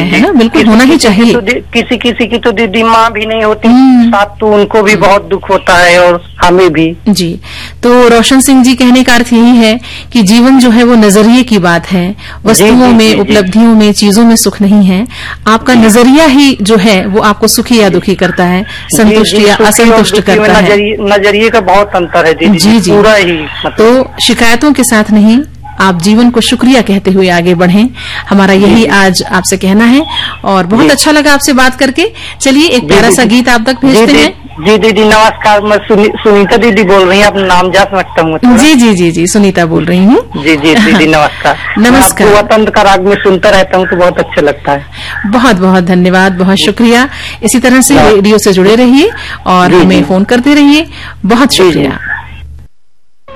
है ना, बिल्कुल होना ही चाहिए। किसी किसी की तो दीदी माँ भी नहीं होती साथ, तो उनको भी बहुत दुख होता है और हमें भी। जी, तो रोशन सिंह जी कहने का अर्थ यही है कि जीवन जो है वो नजरिए की बात है, वस्तुओं में, उपलब्धियों में, चीजों में सुख नहीं है। आपका नजरिया ही जो है वो आपको सुखी या दुखी करता है, संतुष्ट या असंतुष्ट करता है। नजरिए का बहुत अंतर है दीदी। जी जी, पूरा ही तो शिकायतों के साथ नहीं, आप जीवन को शुक्रिया कहते हुए आगे बढ़ें, हमारा यही आज आपसे कहना है। और बहुत अच्छा लगा आपसे बात करके। चलिए एक प्यारा सा गीत आप तक भेजते हैं। जी दीदी नमस्कार, मैं सुनीता दीदी बोल रही हूँ, अपना नाम जान सकता हूँ? जी जी जी जी, सुनीता बोल रही हूँ। जी जी दीदी नमस्कार। नमस्कार। वतन का राग में सुनता रहता हूँ तो बहुत अच्छा लगता है। बहुत बहुत धन्यवाद, बहुत शुक्रिया। इसी तरह से रेडियो से जुड़े रहिए और हमें फोन करते रहिए। बहुत शुक्रिया।